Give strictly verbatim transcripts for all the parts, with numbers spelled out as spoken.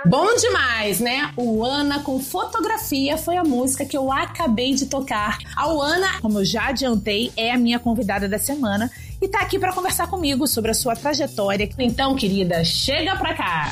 Bom demais, né? O Ana com Fotografia foi a música que eu acabei de tocar. A Ana, como eu já adiantei, é a minha convidada da semana e tá aqui pra conversar comigo sobre a sua trajetória. Então, querida, chega pra cá.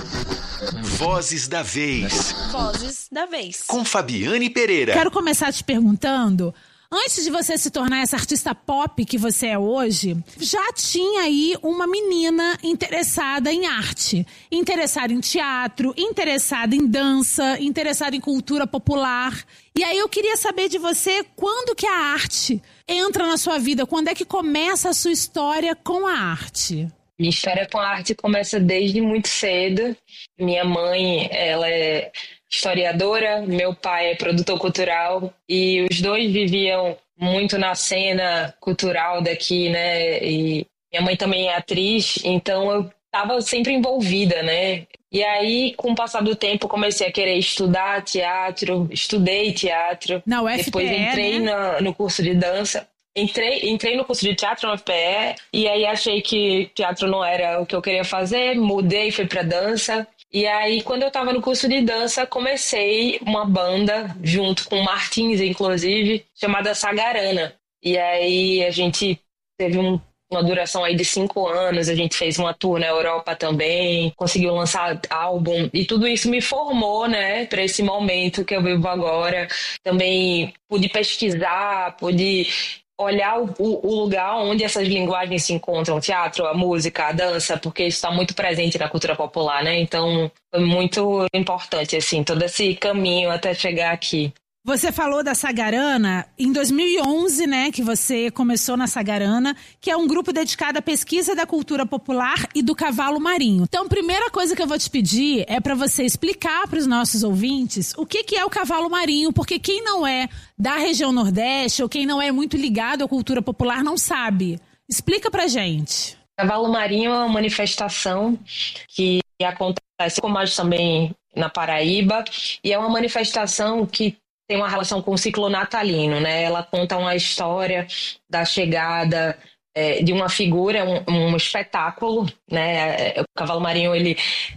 Vozes da Vez. Vozes da Vez. Com Fabiane Pereira. Quero começar te perguntando... Antes de você se tornar essa artista pop que você é hoje, já tinha aí uma menina interessada em arte, interessada em teatro, interessada em dança, interessada em cultura popular. E aí eu queria saber de você quando que a arte entra na sua vida, quando é que começa a sua história com a arte? Minha história com a arte começa desde muito cedo. Minha mãe, ela é historiadora, meu pai é produtor cultural e os dois viviam muito na cena cultural daqui, né? E minha mãe também é atriz, então eu estava sempre envolvida, né? E aí, com o passar do tempo, comecei a querer estudar teatro, estudei teatro. Na U F P E, depois entrei né? no, no curso de dança. Entrei, entrei no curso de teatro na U F P E e aí achei que teatro não era o que eu queria fazer, mudei, fui pra dança. E aí, quando eu tava no curso de dança, comecei uma banda, junto com o Martins, inclusive, chamada Sagarana. E aí, a gente teve um, uma duração aí de cinco anos, a gente fez uma tour na Europa também, conseguiu lançar álbum, e tudo isso me formou, né, para esse momento que eu vivo agora. Também pude pesquisar, pude... olhar o, o lugar onde essas linguagens se encontram, o teatro, a música, a dança, porque isso está muito presente na cultura popular, né? Então, foi muito importante, assim, todo esse caminho até chegar aqui. Você falou da Sagarana em dois mil e onze, né, que você começou na Sagarana, que é um grupo dedicado à pesquisa da cultura popular e do cavalo marinho. Então, a primeira coisa que eu vou te pedir é para você explicar para os nossos ouvintes o que, que é o cavalo marinho, porque quem não é da região Nordeste ou quem não é muito ligado à cultura popular não sabe. Explica pra gente. Cavalo marinho é uma manifestação que acontece com mais também na Paraíba, e é uma manifestação que tem uma relação com o ciclo natalino, né? Ela conta uma história da chegada é, de uma figura, um, um espetáculo, né? O cavalo marinho, ele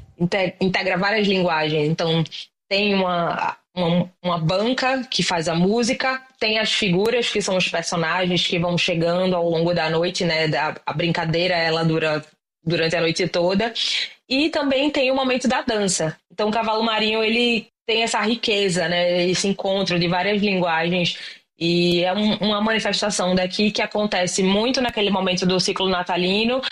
integra várias linguagens. Então, tem uma, uma, uma banca que faz a música, tem as figuras, que são os personagens que vão chegando ao longo da noite, né? A, a brincadeira, ela dura durante a noite toda. E também tem o momento da dança. Então, o cavalo marinho, ele tem essa riqueza, né? Esse encontro de várias linguagens, e é um, uma manifestação daqui que acontece muito naquele momento do ciclo natalino,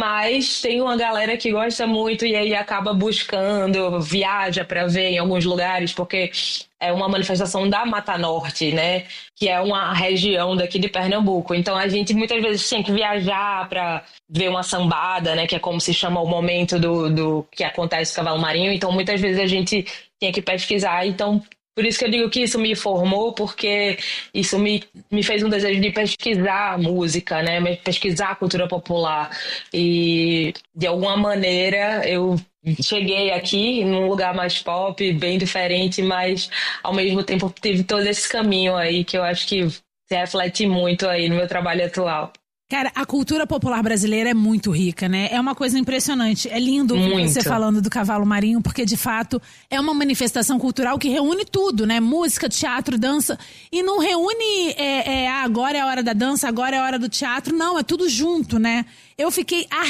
mas tem uma galera que gosta muito e aí acaba buscando, viaja para ver em alguns lugares, porque é uma manifestação da Mata Norte, né? Que é uma região daqui de Pernambuco. Então a gente muitas vezes tem que viajar para ver uma sambada, né? Que é como se chama o momento do, do que acontece com o cavalo marinho. Então muitas vezes a gente tinha que pesquisar. Então por isso que eu digo que isso me formou, porque isso me, me fez um desejo de pesquisar a música, né? Pesquisar a cultura popular. E de alguma maneira eu cheguei aqui num lugar mais pop, bem diferente, mas ao mesmo tempo tive todo esse caminho aí que eu acho que se reflete muito aí no meu trabalho atual. Cara, a cultura popular brasileira é muito rica, né? É uma coisa impressionante. É lindo ouvir você falando do cavalo marinho, porque, de fato, é uma manifestação cultural que reúne tudo, né? Música, teatro, dança. E não reúne, é, é, agora é a hora da dança, agora é a hora do teatro. Não, é tudo junto, né? Eu fiquei